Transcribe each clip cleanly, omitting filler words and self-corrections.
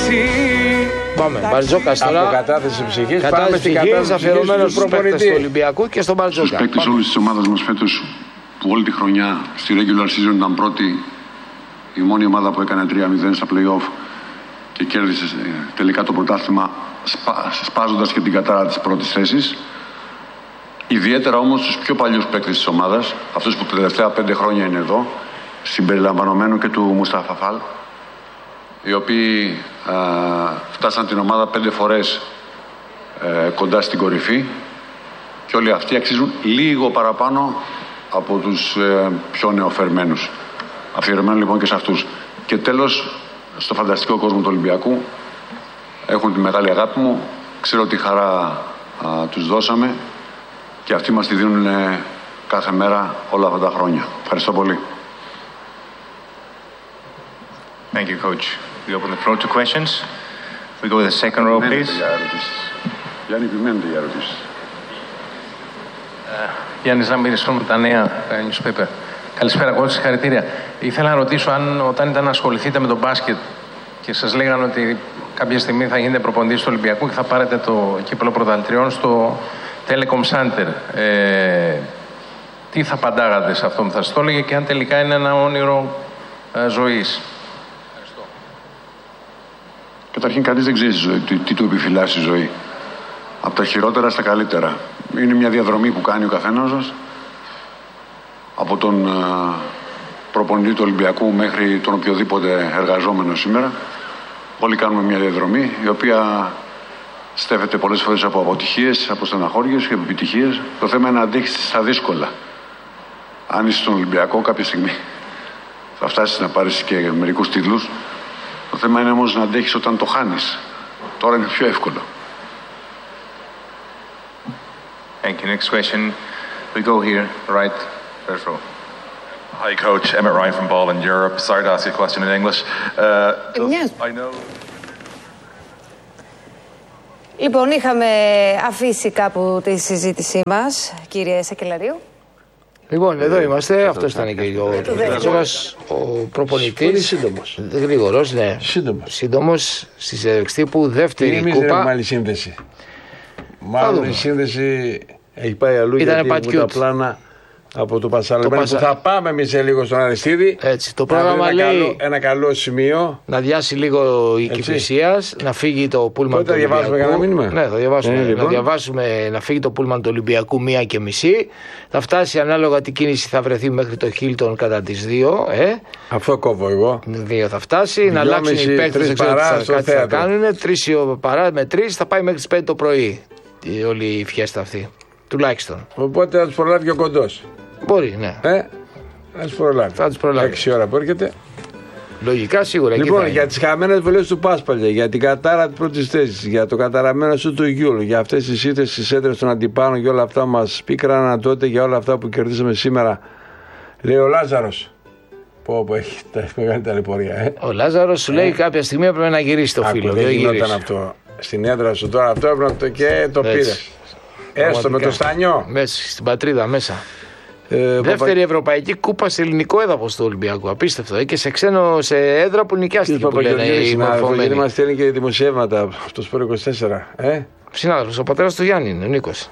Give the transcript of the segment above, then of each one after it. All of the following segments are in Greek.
εσύ. Πάμε, Μπαρτζόκας τώρα. Από κατάθεση ψυχής πάμε στην κατάθεση αφιερωμένος στους παίκτες του Ολυμπιακού και στον Μπαρτζόκα. Στους παίκτες όλης της ομάδας μας φέτος, που όλη τη χρονιά στη regular season ήταν πρώτη, η μόνη ομάδα που έκανε 3-0 στα play-off και κέρδισε τελικά το πρωτάθλημα, σπάζοντας και την κατάρα της πρώτης θέσης. Ιδιαίτερα όμως τους πιο παλιούς παίκτες της ομάδας, αυτούς που τα τελευταία 5 χρόνια είναι εδώ, συμπεριλαμβανομένου και του Μουστάφα Φαλ, οι οποίοι φτάσαν την ομάδα 5 φορές κοντά στην κορυφή, και όλοι αυτοί αξίζουν λίγο παραπάνω από τους πιο νεοφερμένους. Αφιερωμένοι λοιπόν και σε αυτούς. Και τέλος, στο φανταστικό κόσμο του Ολυμπιακού, έχουν τη μεγάλη αγάπη μου, ξέρω τι χαρά τους δώσαμε και αυτοί μας τη δίνουν κάθε μέρα όλα αυτά τα χρόνια. Ευχαριστώ πολύ. Thank you, Coach. We open the floor to questions. We go to the second row, please. Γιάννη, επιμένετε για ερωτήσεις. Γιάννης Ραμπύρης, με τα νέα newspaper. Καλησπέρα, Coach, συγχαρητήρια. Ήθελα να ρωτήσω αν όταν ήταν να ασχοληθείτε με τον μπάσκετ και σας λέγανε ότι κάποια στιγμή θα γίνετε προπονητής του Ολυμπιακού και θα πάρετε το κύπελλο πρωταθλητριών στο Telecom Center. Τι θα απαντάγατε σε αυτό που θα σας το έλεγε και αν τελικά είναι ένα όνειρο ζωής. Καταρχήν, κανείς δεν ξέρει τι του επιφυλάσσει η ζωή. Από τα χειρότερα στα καλύτερα. Είναι μια διαδρομή που κάνει ο καθένας μας. Από τον προπονητή του Ολυμπιακού μέχρι τον οποιοδήποτε εργαζόμενο σήμερα. Όλοι κάνουμε μια διαδρομή η οποία στέφεται πολλές φορές από αποτυχίες, από στεναχώριες και από επιτυχίες. Το θέμα είναι να αντέχεις στα δύσκολα. Αν είσαι στον Ολυμπιακό, κάποια στιγμή θα φτάσεις να πάρεις και μερικούς τίτλους. Το θέμα είναι όμως να αντέχεις όταν το χάνεις. Τώρα είναι πιο εύκολο. Thank you. Next question. We go here, right, first row. Hi, Coach. Emmett Ryan from Ball in Europe. Sorry to ask you a question in English. I know... Λοιπόν, είχαμε αφήσει κάπου τη συζήτησή μας, κύριε Σακελαρίου. Λοιπόν, εδώ είμαστε. Αυτό ήταν και ο Μπαρτζόκας, ο προπονητής. Πολύ σύντομος. Γρήγορος, ναι. Σύντομος στη συνέντευξη τύπου, δεύτερη κούπα. Δεν έχουμε άλλη σύνδεση. Μάλλον η σύνδεση έχει πάει αλλού, γιατί έχουν τα πλάνα από το Πασαλεμένο που θα πάμε εμείς σε λίγο στον Αριστίδη. Έτσι, το πρόγραμμα λέει ένα καλό σημείο. Να διάσει λίγο η Κηφισίας, να φύγει το πούλμαν του Ολυμπιακού. Θα διαβάσουμε κανένα μήνυμα. Ναι, θα διαβάσουμε. Να διαβάσουμε, να φύγει το πούλμαν του Ολυμπιακού 1:30. Θα φτάσει ανάλογα την κίνηση, θα βρεθεί μέχρι το Χίλτον κατά τις 2. Αυτό κόβω εγώ. 2 θα φτάσει, να αλλάξουν οι παίκτες, κάτι θα κάνουν. 3 παρά με 3 θα πάει μέχρι τις 5 το πρωί. Όλη η φιέστα αυτή. Τουλάχιστον. Οπότε θα τους προλάβει και ο κοντός. Μπορεί, ναι. Θα τους προλάβει. 6 ώρα που έρχεται. Λογικά σίγουρα. Λοιπόν, για τις χαμένες βολές του Πάσπαλια, για την κατάρα της πρώτης θέσης, για το καταραμένο σου του Γιούλου, για αυτές τις ήττες στις έντρες των αντιπάλων και όλα αυτά μας πίκραναν τότε, για όλα αυτά που κερδίσαμε σήμερα. Λέει ο Λάζαρος. Που έχει μεγάλη ταλαιπωρία. Ο Λάζαρος σου λέει κάποια στιγμή έπρεπε να γυρίσει το φίλο. Δεν γινόταν αυτό. Στην έδρα σου τώρα αυτό έπρεπε και το πήρε. Έστω με το Στάνιο. Μέσα, στην πατρίδα μέσα. Δεύτερη ευρωπαϊκή κούπα σε ελληνικό έδαφος του Ολυμπιακού. Απίστευτο. Και σε ξένο, σε έδρα που νοικιάστηκε. Που λένε οι μορφωμένοι. Γιατί μας στέλνει και δημοσιεύματα από το Σπορ 24. Συνάδελφος, ο πατέρας του Γιάννη είναι, ο Νίκος.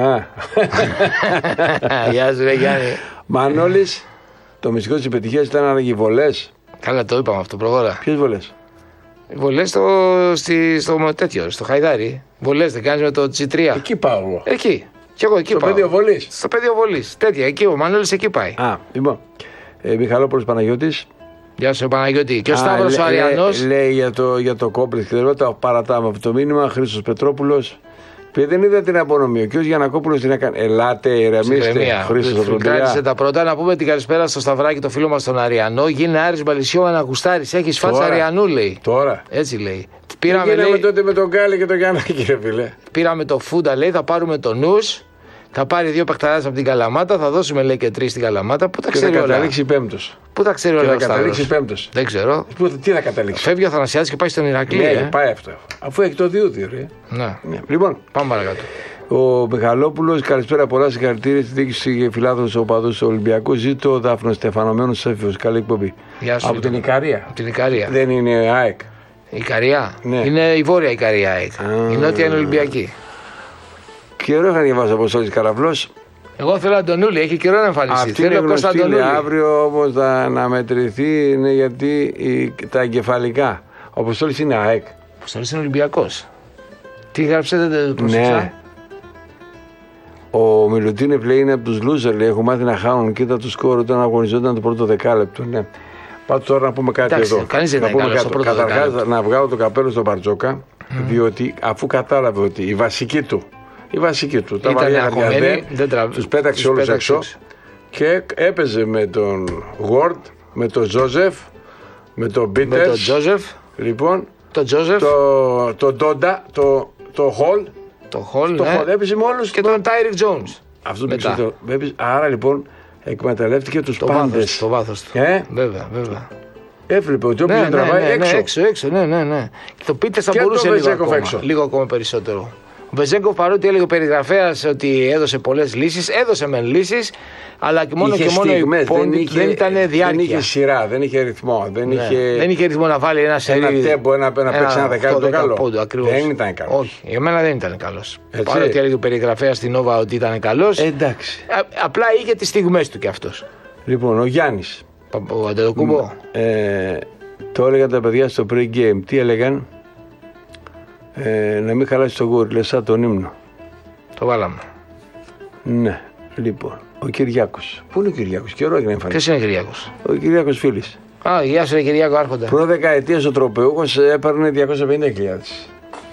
Γεια σου, ρε Γιάννη. Μανώλης, το μυστικό της επιτυχίας ήταν να ανοίγει βολές. Καλά, το είπαμε αυτό, προχώρα. Ποιες βολές? Βολές στο τέτοιο, στο Χαϊδάρι. Βολές δεν κάνεις με το G3. Εκεί πάω εγώ. Εκεί. Κι εγώ εκεί στο πάω. Πεδίο βολής. Στο πεδίο βολής. Τέτοια, εκεί ο Μανώλης εκεί πάει. Λοιπόν. Μιχαλόπουλος Παναγιώτης. Γεια σου, Παναγιώτη. Και ο Σταύρος ο Αριανός. Λέει για το κόμπλεξ και δεν τα παρατάμε από το μήνυμα. Χρήστος Πετρόπουλος. Και δεν είδα την απονομή. Ο κ. Γιαννακόπουλος την έκανε. Ελάτε, ηρεμήστε. Χρήστος Πετρόπουλος. Τα πρώτα να πούμε την καλησπέρα στο Σταυράκι, το φίλο μας τον Αριανό. Γίνε Άρης Μπαλισιό να γουστάρεις. Έχεις φάτσα Αριανού, λέει. Τώρα. Έτσι λέει. Πήραμε τότε με τον Γκάλη και τον Γιαννάκη, ρε φίλε. Πήραμε το Φούντα, λέει, θα πάρουμε το Νους. Θα πάρει 2 παιχταράδες από την Καλαμάτα, θα δώσουμε λέει και 3 στην Καλαμάτα. Πού τα ξέρει όλα. Θα καταλήξει πέμπτος. Πού τα ξέρει όλα. Θα καταλήξει πέμπτος. Δεν ξέρω. Τι θα καταλήξει. Φεύγει ο Θανασιάδης και πάει στον Ηρακλή. Ναι, πάει αυτό. Αφού έχει το 2-2, ρε. Ναι. Λοιπόν, πάμε παρακάτω. Ο Μιχαλόπουλος, καλησπέρα, πολλά συγχαρητήρια στη διοίκηση και φιλάθλους οπαδούς του Ολυμπιακού. Ζήτω ο Δάφνος Στεφανωμένος Σέφιος. Καλή εκπομπή. Γεια σου. Από την Ικαρία. Από την Ικαρία. Δεν είναι ΑΕΚ. Η Ικαρία. Ναι. Είναι η Βόρεια Ικαρία. Η Νότια είναι Ολυμπιακή. Καιρό είχα διαβάσει ο Αποστόλης Καραφλός. Εγώ θέλω Αντωνούλη, έχει καιρό να εμφανιστεί. Αυτή είναι γνωστή, αύριο όμως θα αναμετρηθεί, είναι γιατί τα εγκεφαλικά. Ο Αποστόλης είναι ΑΕΚ. Ο Αποστόλης είναι Ολυμπιακός. Τι γράψε, δεν το πρόσεξα. Ναι. Ο Μιλουτίνεφ λέει είναι από τους loser, λέει, έχω μάθει να χάνουν. Κοίτα το σκόρ όταν αγωνιζόταν το πρώτο δεκάλεπτο. Ναι. Πάτε τώρα να πούμε κάτι. Εντάξει, εδώ. Κανείς δεν είναι καλός στο πρώτο δεκάλεπτο. Καταρχάς να βγάλω το καπέλο στον Μπαρτζόκα, διότι αφού κατάλαβε ότι η βασική του, τα βαριά χαρτιά τους πέταξε όλους έξω και έπαιζε με τον Γουόρντ, με τον Τζόζεφ, με τον Μπίτερς, λοιπόν, τον Ντόντα, το Χολ. Το Χολ, ναι. Έπαιζε με όλους. Και τον Τάιρικ Τζόουνς. Άρα λοιπόν εκμεταλλεύτηκε τους πάντες. Το βάθος του. Βέβαια. Έβλεπε ότι όποιος δεν τραβάει έξω. Ναι. Και το Πίτερς θα μπορούσε λίγο ακόμα περισσότερο. Ο Βεζέγκοφ, παρότι έλεγε ο περιγραφέας ότι έδωσε πολλές λύσεις, έδωσε μεν λύσεις, αλλά και μόνο οι πόντοι δεν ήταν διάρκεια. Δεν είχε σειρά, δεν είχε ρυθμό. Δεν είχε ρυθμό να βάλει ένα τέμπο, να παίξει ένα δεκάλεπτο καλό. Δεν ήταν καλός. Όχι, για μένα δεν ήταν καλός. Παρότι έλεγε ο περιγραφέας στην Νόβα ότι ήταν καλός. Εντάξει. Απλά είχε τις στιγμές του κι αυτός. Λοιπόν, ο Γιάννης. Ο Αντετοκούμπο. Το έλεγαν τα παιδιά στο pre-game. Τι έλεγαν? Να μην χαλάσει το γούρι, λες σαν τον ύμνο. Το βάλαμε. Ναι, λοιπόν, ο Κυριάκος. Πού είναι ο Κυριάκος? Καιρό έγινε εμφανίσει. Ποιος είναι ο Κυριάκος? Ο Κυριάκος Φίλης. Γεια σου, Κυριάκο, άρχοντα. Προ-δεκαετίας ο τροπεούχος έπαιρνε 250.000.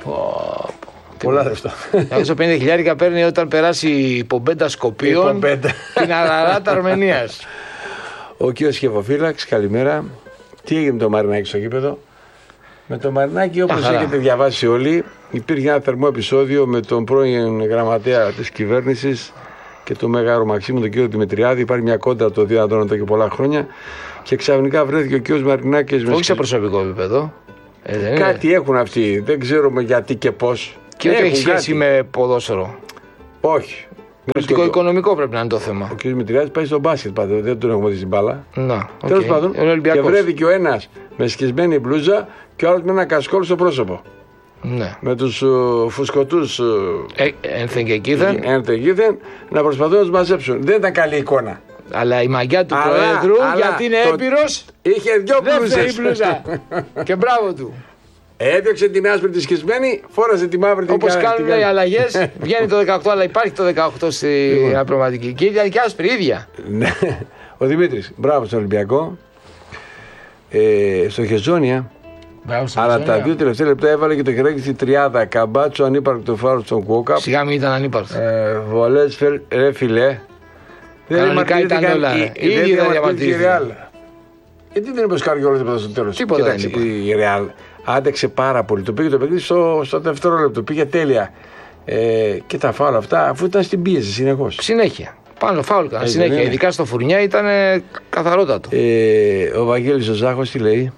Πολλά λεφτά. 250.000 παίρνει όταν περάσει η Πομπέντα Σκοπίων την Αραράτα Αρμενίας. Ο κύριος Σχεφοφύλαξ, καλημέρα. Τι έγινε με το Μαρινάκι στο γήπεδο? Με το Μαρινάκι, όπως έχετε διαβάσει όλοι, υπήρχε ένα θερμό επεισόδιο με τον πρώην γραμματέα της κυβέρνησης και τον Μέγαρο Μαξίμου, τον κύριο Δημητριάδη. Υπάρχει μια κόντρα το δύο αντών εδώ και πολλά χρόνια. Και ξαφνικά βρέθηκε ο κύριος Μαρινάκης. Όχι σε προσωπικό επίπεδο. Κάτι έχουν αυτοί. Δεν ξέρουμε γιατί και πώς. Και δεν έχει σχέση με ποδόσφαιρο. Όχι. Πολιτικό-οικονομικό πρέπει να είναι το θέμα. Ο κ. Μητριάδης πάει στο μπάσκετ πάντα, δεν τον έχουμε δει στην μπάλα. Τέλος πάντων, και βρέθηκε ο ένας με σκισμένη μπλούζα και ο άλλος με ένα κασκόλ στο πρόσωπο. Ναι. Με τους φουσκωτούς ένθεν και κήθεν να προσπαθούν να τους μαζέψουν. Δεν ήταν καλή εικόνα. Αλλά η μαγιά του Προέδρου, γιατί είναι έμπειρος, είχε δυο μπλούζα. Και μπράβο του. Έδιωξε την άσπρη τη σκισμένη, φόρασε τη μαύρη την όπως κάνουν οι αλλαγές, βγαίνει το 18, αλλά υπάρχει το 18 στην αναπληρωματική. Και ήταν και άσπρη ίδια. Ναι. Ο Δημήτρης, μπράβο στον Ολυμπιακό. Στο Χεζόνια. Αλλά τα δύο τελευταία λεπτά έβαλε και το χεράκι στη τριάδα. Καμπάτσο, ανύπαρκτο φάρο στον Κόκαπ. Σιγά μην ήταν ανύπαρκτο. Βολές, ρε φιλέ. Κανονικά ήταν όλα. Ήδη δεν διαμαρτύρθηκε. Γιατί δεν είπε Καριόλο στο τέλος? Τίποτα δεν είπε. Η Ρεάλ άντεξε πάρα πολύ. Το πήγε το παιχνίδι στο δευτερόλεπτο. Πήγε τέλεια. Και τα φάουλ αυτά, αφού ήταν στην πίεση συνεχώς. Συνέχεια. Πάνω φάουλ κανένα. Συνέχεια. Ειδικά στο Φουρνιά ήταν καθαρότατο. Ο Βαγγέλης ο Ζάχος τι λέει?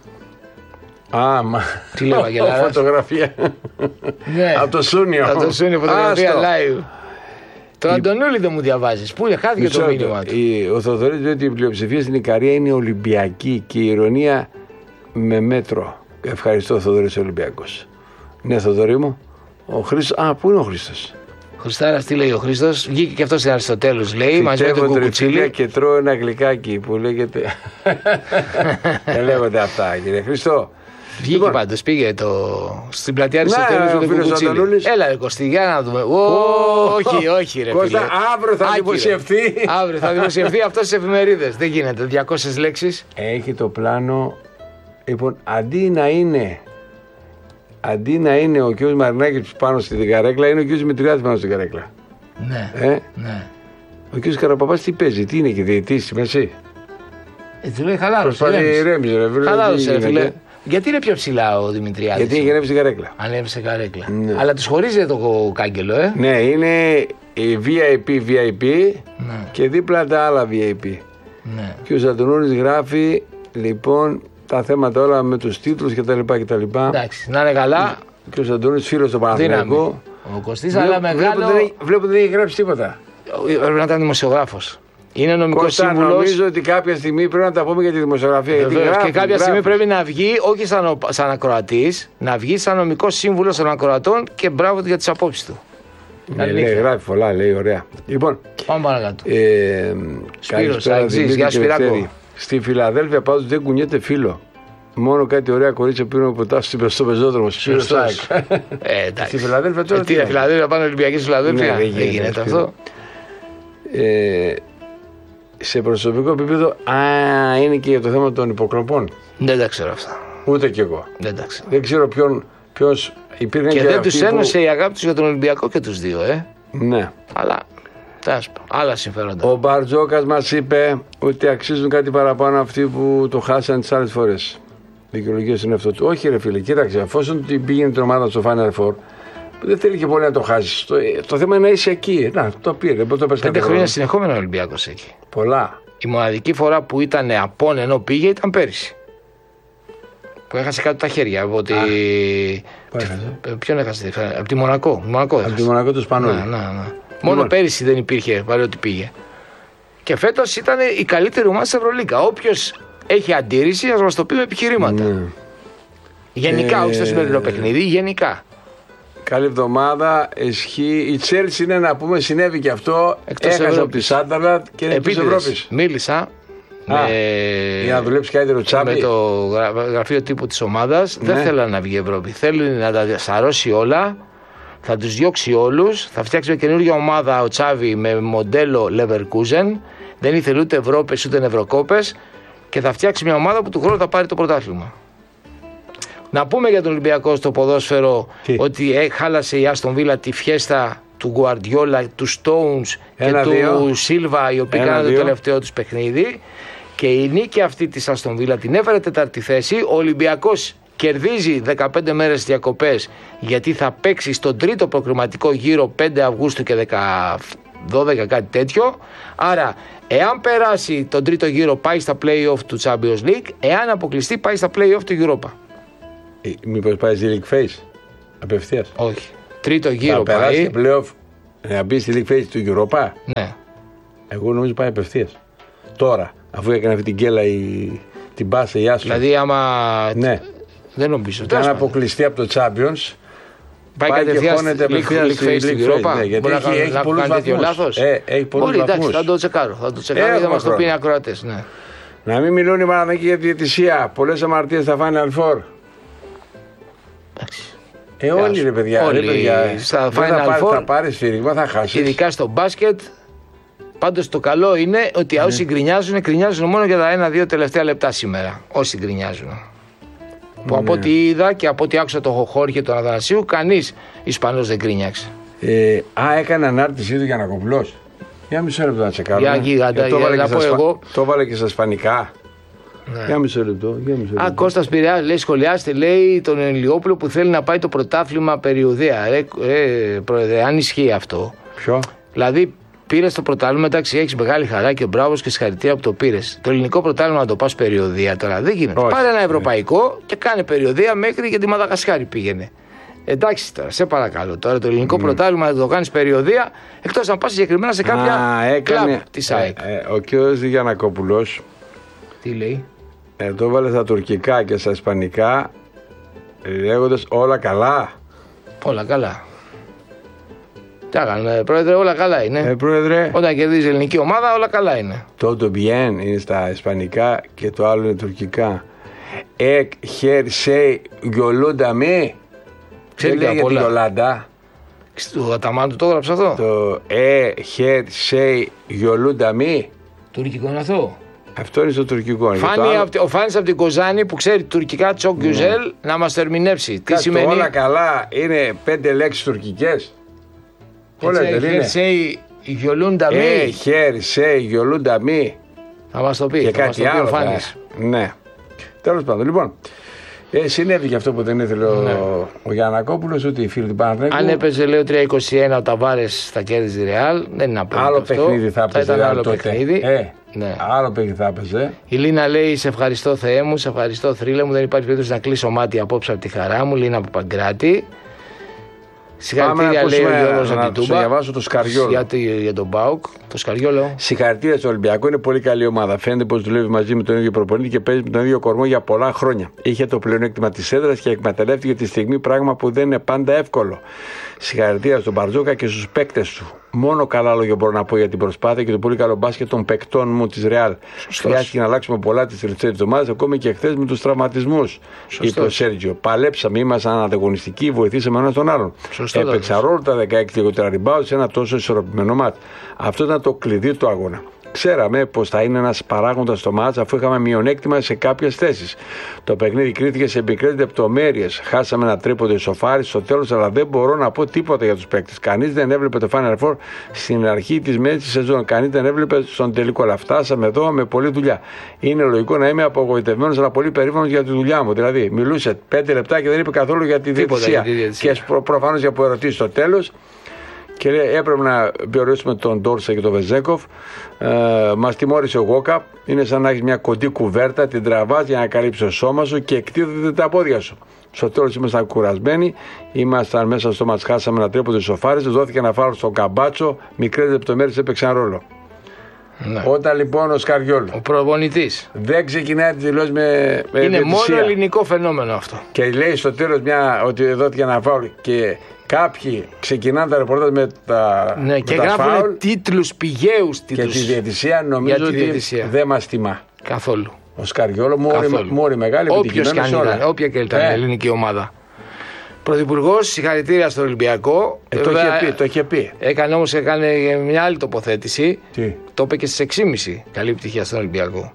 Τι λέει ο Βαγγελάρας? Φωτογραφία. Από το Σούνιο. Από το Σούνιο, φωτογραφία live. Το Αντωνούλη δεν μου διαβάζεις. Πού χάθηκε το μήνυμα του? Ο Θοδωρής λέει ότι η πλειοψηφία στην Ικαρία είναι Ολυμπιακή και η ηρωνία με μέτρο. Ευχαριστώ, Θοδωρής Ολυμπιακός. Ναι, Θοδωρή μου. Ο Χρήστος. Πού είναι ο Χρήστος? Χριστάρας, τι λέει ο Χρήστος? Βγήκε και αυτό στην Αριστοτέλους, λέει, μαζί με τον Κουκουτσίλη. Και τρώω ένα γλυκάκι που λέγεται. Δεν λέγονται αυτά, κύριε Χριστό. Βγήκε πάντως, πήγε στην πλατεία Αριστοτέλους με τον Κουκουτσίλη. Έλα, Κωστή, για να δούμε. Όχι, ρε Κώστα, αύριο θα δημοσιευθεί. Αύριο θα δημοσιευθεί αυτό στις εφημερίδες. Δεν γίνεται, 200 λέξεις. Έχει το πλάνο. Λοιπόν, αντί να είναι ο κ. Μαρινάκης πάνω στην καρέκλα, είναι ο κ. Μητριάδης πάνω στην καρέκλα. Ναι. Ο κ. Καραπαπάς τι παίζει, τι είναι και διαιτητής στη μέση? Του λέει χαλάρωσε. Χαλάρωσε, ρε φίλε. Γιατί είναι πιο ψηλά ο Δημητριάδης? Γιατί έχει ανέβει στην καρέκλα. Ανέβει στην καρέκλα. Ναι. Αλλά τους χωρίζει το κάγκελο, Ναι, είναι η VIP και δίπλα τα άλλα VIP. Ναι. Και ο Ζαντονούρης γράφει λοιπόν τα θέματα όλα με τους τίτλους κτλ. Εντάξει, να είναι καλά. Και ο Ζαντονούρης φίλος στο Παναθηναϊκό. Ο Κωστής, αλλά μεγάλο. Βλέπω δεν έχει γράψει τίποτα. Πρέπει να ήταν δημοσιογράφος. Είναι νομικός σύμβουλος. Νομίζω ότι κάποια στιγμή πρέπει να τα πούμε για τη δημοσιογραφία. Βεβαίως, και κάποια στιγμή πρέπει να βγει, όχι σαν ακροατής, να βγει σαν νομικός σύμβουλος των ακροατών και μπράβο του για τις απόψεις του. Λέει, γράφει πολλά, λέει, ωραία. Λοιπόν, πάμε παρακάτω. Σπύρος, γεια σου Σπυράκο. Στη Φιλαδέλφια πάντως δεν κουνιέται φίλο. Μόνο κάτι ωραία κορίτσια πήραν ποτάσου στο πεζόδρομο. Σωστός. Στη Φιλαδέλφια τώρα. Τι Φιλαδέλφια, πάνε Ολυμπιακή στη Φιλαδέλφια. Δεν γίνεται αυτό. Σε προσωπικό επίπεδο, είναι και για το θέμα των υποκλοπών. Δεν τα ξέρω αυτά. Ούτε κι εγώ. Δεν τα ξέρω. Δεν ξέρω ποιος υπήρχε. Και δεν τους ένωσε η αγάπη τους για τον Ολυμπιακό και τους δύο, Ναι. Αλλά άλλα συμφέροντα. Ο Μπαρτζόκας μας είπε ότι αξίζουν κάτι παραπάνω αυτοί που το χάσαν τις άλλες φορές. Δικαιολογία στον εαυτό του. Όχι, ρε φίλε, κοίταξε, αφόσον πήγαινε την ομάδα στο Final Four, δεν θέλει και πολύ να το χάσει. Το θέμα είναι να είσαι εκεί. Να, το πήρε. 5 χρόνια συνεχόμενο ο Ολυμπιακός εκεί. Πολλά. Η μοναδική φορά που ήταν απόν ενώ πήγε ήταν πέρυσι. Που έχασε κάτω τα χέρια. Από ότι... Ποιον έχασε, από τη Μονακό. Από τη Μονακό του Σπανούλη. Ναι. Μόνο πέρυσι δεν υπήρχε, πάλι ότι πήγε. Και φέτος ήταν η καλύτερη ομάδα της Ευρωλίγκα. Όποιος έχει αντίρρηση, ας μας το πει με επιχειρήματα. Ναι. Γενικά, όχι στο σημερινό παιχνίδι, γενικά. Καλή εβδομάδα, ισχύει. Η Τσέλσι είναι να πούμε, συνέβη και αυτό. Έχασε από τη Σάνταρλαντ και είναι της Ευρώπης. Μίλησα. Για να δουλέψει καλύτερο Τσάμπι. Με το γραφείο τύπου της ομάδας. Ναι. Δεν θέλει να βγει η Ευρώπη. Θέλει να τα σαρώσει όλα. Θα τους διώξει όλους. Θα φτιάξει μια καινούργια ομάδα ο Τσάβι με μοντέλο Leverkusen. Δεν ήθελε ούτε Ευρώπες ούτε Ευρωκόπες. Και θα φτιάξει μια ομάδα που του χρόνου θα πάρει το πρωτάθλημα. Να πούμε για τον Ολυμπιακό στο ποδόσφαιρο ότι χάλασε η Άστον Βίλα τη φιέστα του Γκουαρντιόλα, του Stones και του Σίλβα, οι οποίοι κάνανε το τελευταίο τους παιχνίδι. Και η νίκη αυτή της Άστον Βίλα την έφερε τέταρτη θέση. Ο Ολυμπιακός κερδίζει 15 μέρες διακοπές γιατί θα παίξει στον τρίτο προκριματικό γύρο 5 Αυγούστου και 12 κάτι τέτοιο. Άρα, εάν περάσει τον τρίτο γύρο, πάει στα play-off του Champions League. Εάν αποκλειστεί, πάει στα play-off του Europa. Μήπως πάει στη League Phase απευθείας? Όχι. Τρίτο γύρο θα πάει. Θα περάσει play-off να μπει στη League Phase του Europa. Ναι. Εγώ νομίζω πάει απευθείας. Τώρα, αφού έκανε αυτή την κέλα την μπάσα η Άσο. Δηλαδή, άμα. Ναι. Δεν νομίζω. Αν αποκλειστεί από το Champions. Πάει κατευθείαν στη League Phase. Ναι, γιατί έχει πολλούς βαθμούς. Έχει πολλούς βαθμούς. Θα το τσεκάρω. Θα μας το πει οι ακροατές. Ναι. Να μην μιλούν οι Παναθηναϊκοί για διαιτησία. Πολλές αμαρτίες στα Final Four. Όλοι ρε παιδιά. Στα Final Four θα πάρει σφύριγμα, θα χάσει. Ειδικά στο μπάσκετ. Πάντως το καλό είναι ότι όσοι γκρινιάζουν μόνο για τα 1-2 τελευταία λεπτά σήμερα. Όσοι γκρινιάζουν. Που από ό,τι είδα και από ό,τι άκουσα το Χόρχε και τον Αθανασίου, κανείς Ισπανός δεν γκρίνιαξε. Έκανε ανάρτησή του Γιαννακοπουλός. Για μισό λεπτό να τσεκάρω. Το έβαλε και στα ισπανικά. Ναι. Για μισό λεπτό. Κώστας Πειραιάς λέει, σχολιάστε, λέει τον Ελιόπουλο που θέλει να πάει το πρωτάθλημα περιουδέα. Πρόεδρε, αν ισχύει αυτό. Ποιο? Δηλαδή πήρε το πρωτάθλημα, εντάξει, έχει μεγάλη χαρά και μπράβο και συγχαρητήρια που το πήρε. Το ελληνικό πρωτάθλημα να το πα περιοδία τώρα δεν γίνεται. Όχι. Πάρε ένα ευρωπαϊκό και κάνε περιοδία μέχρι και τη Μαδαγασκάρη πήγαινε. Εντάξει τώρα, σε παρακαλώ. Τώρα το ελληνικό πρωτάθλημα να το κάνει περιοδία, εκτός να πα συγκεκριμένα σε κάποια κλαμπ τη ΑΕΚ. Ο κ. Γιαννακόπουλος. Τι λέει? Το έβαλε στα τουρκικά και στα ισπανικά λέγοντας όλα καλά. Όλα καλά. Τι έκανε, πρόεδρε, όλα καλά είναι. Πρόεδρε. Όταν κερδίζει η ελληνική ομάδα, όλα καλά είναι. Το bien είναι στα ισπανικά και το άλλο είναι τουρκικά. Εκ χερ σε γιολούντα μη. Ξέρει για τη Γιολάντα. Του Αταμάντου το έγραψε αυτό. Το χερ σε γιολούντα μη. Τουρκικό είναι αυτό. Αυτό είναι στο τουρκικό. Ο Φάνης από την Κοζάνη που ξέρει τουρκικά τσοκ γιουζέλ να μας το ερμηνεύσει. Τι σημαίνει? Όλα καλά είναι 5 λέξεις τουρκικές. Πολλές δεν είναι. Χερσέι γιολούντα μη. Χερσέι γιολούντα μη. Θα μας το πει. Και κάτι άλλο. Ναι. Τέλος πάντων, λοιπόν. Συνέβη και αυτό που δεν ήθελε ο Γιαννακόπουλος, ότι οι φίλοι του Παναθηναϊκού. Αν έπαιζε, λέει, 3-21 ο Ταβάρες θα κέρδιζε η Ρεάλ. Δεν είναι απόλυτο. Άλλο παιχνίδι θα έπαιζε. Άλλο παιχνίδι. Ναι. Άλλο παιχνίδι θα έπαιζε. Η Λίνα λέει: σε ευχαριστώ, Θεέ μου, σε ευχαριστώ, θρύλε μου. Δεν υπάρχει περίπτωση να κλείσω μάτι απόψε από τη χαρά μου. Λίνα από Παγκράτη. Συγχαρητήρια, λέει ο Γιώργος να του διαβάσω το Σκαριόλο. Για τον ΠΑΟΚ, το Σκαριόλο. Συγχαρητήρια στο Ολυμπιακό, είναι πολύ καλή ομάδα. Φαίνεται πως δουλεύει μαζί με τον ίδιο προπονητή και παίζει με τον ίδιο κορμό για πολλά χρόνια. Είχε το πλεονέκτημα της έδρας και εκμεταλλεύτηκε τη στιγμή, πράγμα που δεν είναι πάντα εύκολο. Συγχαρητήρια στον Μπαρτζόκα και στους παίκτες του. Μόνο καλά λόγια μπορώ να πω για την προσπάθεια και το πολύ καλό μπάσκετ των παικτών μου της Ρεάλ. Χρειάστηκε να αλλάξουμε πολλά τις τελευταίες εβδομάδες, ακόμη και χθες με τους τραυματισμούς. Είπε ο Σέργιο. Παλέψαμε, ήμασταν ανταγωνιστικοί, βοηθήσαμε ένα τον άλλον. Έπαιξα ρόλο τα 16 λιγότερα rebound σε ένα τόσο ισορροπημένο μάτ. Αυτό ήταν το κλειδί του αγώνα. Ξέραμε πως θα είναι ένας παράγοντας στο μάτς αφού είχαμε μειονέκτημα σε κάποιες θέσεις. Το παιχνίδι κρίθηκε σε μικρές λεπτομέρειες. Χάσαμε ένα τρίποντο ισοφάρι στο τέλος, αλλά δεν μπορώ να πω τίποτα για τους παίκτες. Κανείς δεν έβλεπε το Final Four στην αρχή της μέσης της σεζόν. Κανείς δεν έβλεπε στον τελικό. Αλλά φτάσαμε εδώ με πολλή δουλειά. Είναι λογικό να είμαι απογοητευμένος, αλλά πολύ περήφανος για τη δουλειά μου. Δηλαδή, μιλούσε 5 λεπτά και δεν είπε καθόλου για τη διαιτησία. Και προφανώς για ερωτήσει στο τέλος. Και λέει, έπρεπε να περιορίσουμε τον Ντόρσα και τον Βεζέκοφ. Μας τιμώρησε ο Γόκαπ. Είναι σαν να έχει μια κοντή κουβέρτα, την τραβάς για να καλύψει το σώμα σου και εκτίθεται τα πόδια σου. Στο τέλος ήμασταν κουρασμένοι, ήμασταν μέσα στο μας, χάσαμε ένα τρίποντο ισοφάρις, δόθηκε ένα φάουλ στον Καμπάτσο, μικρές λεπτομέρειες έπαιξαν ρόλο. Ναι. Όταν λοιπόν ο Σκαριόλο, ο προπονητής, δεν ξεκινάει τη δηλώση με είναι μόνο ελληνικό φαινόμενο αυτό. Και λέει στο τέλος ότι δόθηκε ένα φάουλ και κάποιοι ξεκινάνε τα ρεπορτάζ με τα ναι, και γράφουν τίτλους, πηγαίους τίτλους. Και τη διαιτησία νομίζω ότι δεν μας τιμά. Καθόλου. Ο Σκαριόλο, μόρι μεγάλη, επιτυχημένος. Όποια και ήταν η ελληνική ομάδα. Πρωθυπουργός, συγχαρητήρια στον Ολυμπιακό. Το είχε πει. Έκανε μια άλλη τοποθέτηση. Τι? Το είπε και στις 6.30. Καλή επιτυχία στον Ολυμπιακό.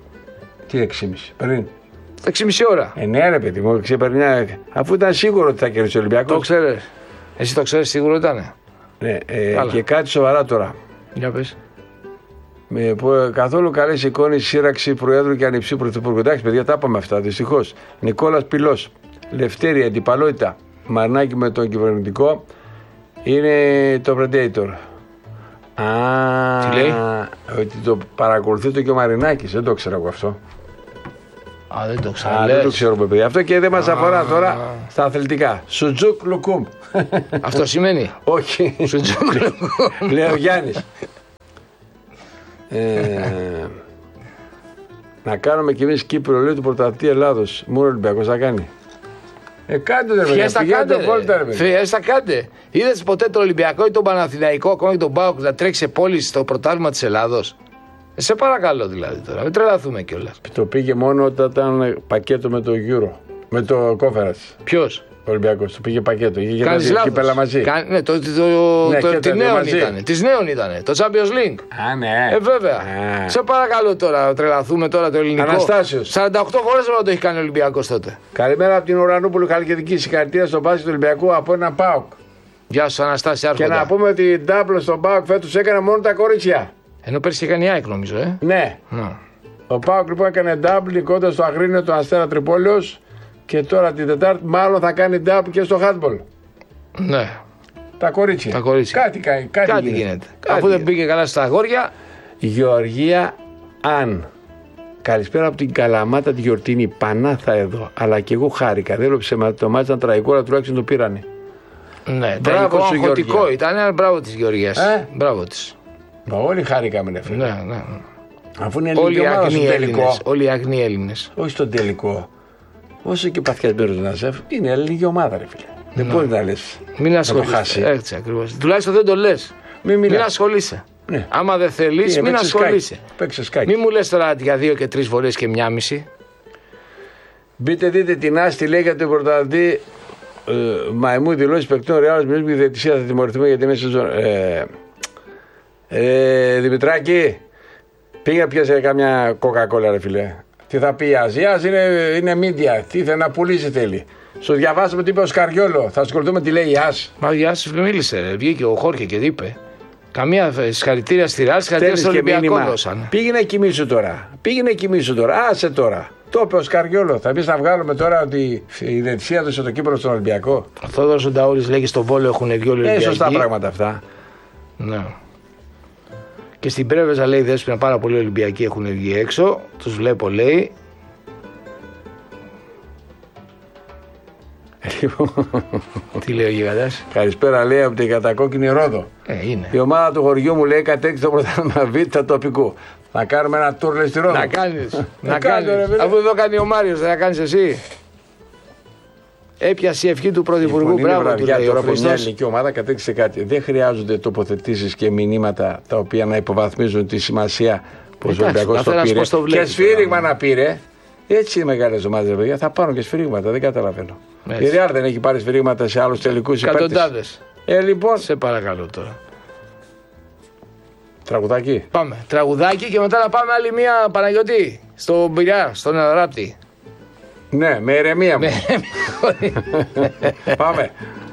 Τι 6.30, πριν? 6.30 ώρα. Ναι, ρε παιδί μου, ξεπερνιά. Αφού ήταν σίγουρο ότι θα κερδίσει ο Ολυμπιακός. Το ξέρεις. Εσύ το ξέρεις σίγουρο ήταν. Ναι, και κάτι σοβαρά τώρα. Για πες. Με καθόλου καλές εικόνες, σύραξη Προέδρου και ανιψίου Πρωθυπουργού. Εντάξει, παιδιά, τα είπαμε αυτά. Δυστυχώς. Νικόλας Πυλός. Λευτέρη, αντιπαλότητα. Μαρινάκη με τον κυβερνητικό. Είναι το Predator. Τι λέει? Ότι το παρακολουθεί το και ο Μαρινάκης. Δεν το ξέρω εγώ αυτό. Δεν το ξέρω. Δεν το ξέρω, παιδιά. Αυτό και δεν μας αφορά τώρα στα αθλητικά. Σουτζούκ Λουκούμ. Αυτό σημαίνει? Όχι. Σουτζούκ Λουκούμ. Λέει ο Γιάννης. Να κάνουμε κι εμείς Κύπρο, λέει, του πρωταθλητή Ελλάδος. Μόνο ο Ολυμπιακός θα κάνει. Κάντε ρε παιδιά, Φιέστα κάντε. Είδες ποτέ τον Ολυμπιακό ή τον Παναθηναϊκό, ακόμα και τον ΠΑΟΚ, να τρέξει σε πόλη στο πρωτάθλημα της Ελλάδος? Σε παρακαλώ δηλαδή τώρα, μην τρελαθούμε κιόλας. Το πήγε μόνο όταν ήταν πακέτο με το Euro, με το Conference. Ποιος? Ο Ολυμπιακός, το πήγε πακέτο. Είχε κάνεις λάθος. Μαζί. Ναι, της νέων ήτανε. Το Champions League. Ναι. Βέβαια. Σε παρακαλώ τώρα, τρελαθούμε τώρα το ελληνικό. Αναστάσιος. 48 φορές το έχει κάνει ο Ολυμπιακός τότε. Καλημέρα από την Ουρανούπολη, Χαλκιδική. Συγχαρητήρια στον μπάσκετ του Ολυμπιακού από έναν ΠΑΟΚ. Γεια σου, Αναστάση, άρχοντα. Και να πούμε ότι η ντάμπλο στον ΠΑΟΚ φέτος έκανε μόνο τα κορίτσια. Ενώ πέρσι έκανε η ΑΕΚ, νομίζω, Ναι. Ο ΠΑΟΚ λοιπόν έκανε ντάμπλ νικώντας στο Αγρίνιο του Αστέρα Τρυπόλεως. Και τώρα την Τετάρτη μάλλον θα κάνει ντάμπλ και στο χάντμπολ. Ναι. Τα κορίτσια. Κάτι γίνεται. Αφού δεν πήγε καλά στα αγόρια. Γεωργία Αν. Καλησπέρα από την Καλαμάτα τη Γιορτίνη. Πανάθα εδώ. Αλλά και εγώ χάρηκα. Δεν έβλεψε το μάτς ήταν τραγικό, αλλά τουλάχιστον το πήρανε. Ναι, μπράβο σου, Γεωργία. Ήταν ένα μπράβο της Γεωργίας. Μπράβο της. Όλοι χάρηκαμε, ναι, φίλε. Ναι. Αφού είναι όλοι οι αγνοί Έλληνες. Όχι στον τελικό. Όσο και παθιασμένος να είσαι, είναι ελληνική ομάδα, ρε φίλε. Δεν μπορεί να λες. Μην ασχολείσαι. Έτσι ακριβώς. Τουλάχιστον δεν το λες. Μην ασχολείσαι. Ναι. Άμα δεν θέλεις, μην ασχολείσαι. Μην μου λες τώρα για 2 και 3 βολές και 1,5. Μπείτε, δείτε την Άστη, λέει για τον πρωταθλητή Μαϊμού δηλώσει παικτών Ρεάλ. Μιλήσουμε για διαιτησία, θα τιμωρηθούμε για τη μέση σεζόν. Δημητράκη, πήγα πιάσε καμιά κοκακόλα, ρε φίλε. Τι θα πει η Αζίας, είναι media. Τι θέλει να πουλήσει, θέλει. Στο διαβάσαμε τι είπε ο Σκαριόλο. Θα ασχοληθούμε τι λέει η Άς. Μα η Άς μίλησε, ρε. Βγήκε ο Χόρχε και είπε. Καμία συγχαρητήρια στη Ρεάλ, συγχαρητήρια στο Ολυμπιακό δώσαν. Πήγαινε κοιμήσου τώρα. Άσε τώρα. Το είπε ο Σκαριόλο. Θα πει να βγάλουμε τώρα ότι η διαιτησία έδωσε το κύπρο στον Ολυμπιακό. Ο Θόδωρος Νταούρης λέγει στο Βόλο έχουν βγει Ολυμπιακοί. Σωστά πράγματα αυτά. Ναι. Και στην Πρέβεζα λέει Δέσποινα πάρα πολλοί Ολυμπιακοί έχουν βγει έξω. Τους βλέπω, λέει. Τι λέει ο Γιγαντάς? Καλησπέρα, λέει, από την κατακόκκινη Ρόδο. Είναι. Η ομάδα του χωριού μου, λέει, κατέκτησε το πρωτάθλημα Β' τοπικού. Να κάνουμε ένα tour, λέει, στη Ρόδο. Να κάνεις. Αφού εδώ κάνει ο Μάριος, δεν θα κάνεις εσύ? Έπιασε η ευχή του Πρωθυπουργού. Μπράβο του, λέει, τώρα από μια ελληνική ομάδα κατέκτησε κάτι. Δεν χρειάζονται τοποθετήσεις και μηνύματα τα οποία να υποβαθμίζουν τη σημασία που ο Ολυμπιακός το πήρε. Και σφύριγμα να πήρε. Έτσι οι μεγάλες ομάδες, παιδιά, θα πάρουν και σφυρίγματα. Δεν καταλαβαίνω. Η Real δεν έχει πάρει σφυρίγματα σε άλλους τελικούς υπέρτες. Εκατοντάδες. Λοιπόν. Σε παρακαλώ τώρα. Τραγουδάκι. Πάμε. Τραγουδάκι και μετά να πάμε άλλη μία, Παναγιώτη. Στον Πειραιά, στον Αδράπτη. Ναι, με ηρεμία μου. Πάμε.